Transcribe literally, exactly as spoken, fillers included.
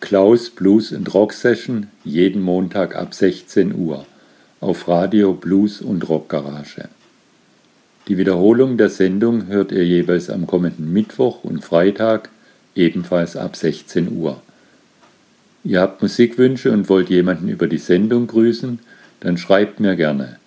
Klaus Blues and Rock Session jeden Montag ab sechzehn Uhr auf Radio Blues und Rock Garage. Die Wiederholung der Sendung hört ihr jeweils am kommenden Mittwoch und Freitag, ebenfalls ab sechzehn Uhr. Ihr habt Musikwünsche und wollt jemanden über die Sendung grüßen? Dann schreibt mir gerne.